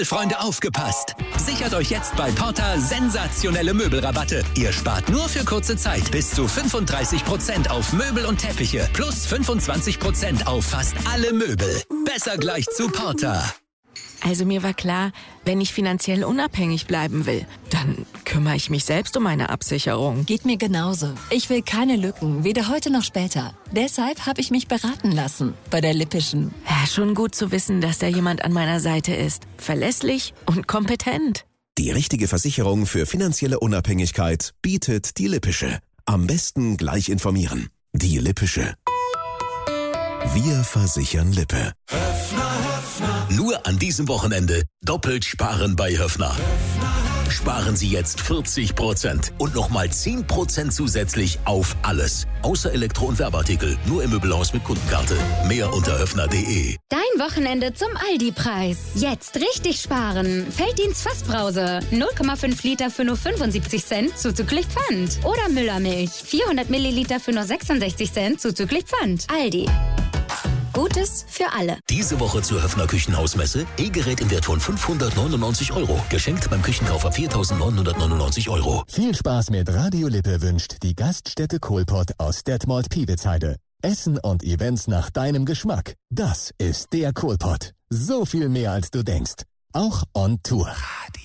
Freunde, aufgepasst! Sichert euch jetzt bei Porta sensationelle Möbelrabatte. Ihr spart nur für kurze Zeit bis zu 35% auf Möbel und Teppiche plus 25% auf fast alle Möbel. Besser gleich zu Porta. Also mir war klar, wenn ich finanziell unabhängig bleiben will, dann kümmere ich mich selbst um meine Absicherung. Geht mir genauso. Ich will keine Lücken, weder heute noch später. Deshalb habe ich mich beraten lassen bei der Lippischen. Ja, schon gut zu wissen, dass da jemand an meiner Seite ist. Verlässlich und kompetent. Die richtige Versicherung für finanzielle Unabhängigkeit bietet die Lippische. Am besten gleich informieren. Die Lippische. Wir versichern Lippe. Nur an diesem Wochenende doppelt sparen bei Höffner. Sparen Sie jetzt 40% und nochmal 10% zusätzlich auf alles. Außer Elektro- und Werbeartikel. Nur im Möbelhaus mit Kundenkarte. Mehr unter höffner.de. Dein Wochenende zum Aldi-Preis. Jetzt richtig sparen. Felddienst Fassbrause. 0,5 Liter für nur 75 Cent zuzüglich Pfand. Oder Müllermilch. 400 Milliliter für nur 66 Cent zuzüglich Pfand. Aldi. Gutes für alle. Diese Woche zur Höffner Küchenhausmesse. E-Gerät im Wert von 599 €. Geschenkt beim Küchenkauf ab 4.999 €. Viel Spaß mit Radio Lippe wünscht die Gaststätte Kohlpott aus Detmold-Piewitzheide. Essen und Events nach deinem Geschmack. Das ist der Kohlpott. So viel mehr als du denkst. Auch on Tour.